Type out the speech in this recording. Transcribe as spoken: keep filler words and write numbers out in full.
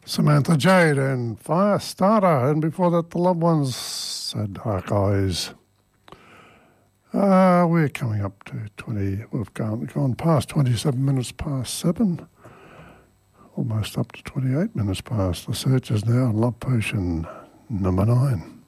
Samantha Jade and Fire Starter, and before that, The Loved Ones, Sad Dark Eyes. Uh, we're coming up to twenty, we've gone, gone past twenty-seven minutes past seven, almost up to twenty-eight minutes past. The Searchers now, Love Potion number nine.